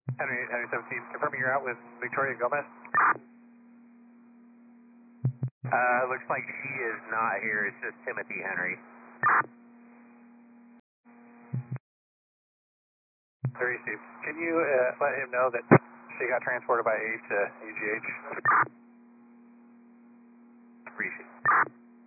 Henry 17, confirming you're out with Victoria Gomez. Looks like she is not here. It's just Timothy Henry. Very Steve. Can you let him know that she got transported by 8 to UGH? Appreciate it.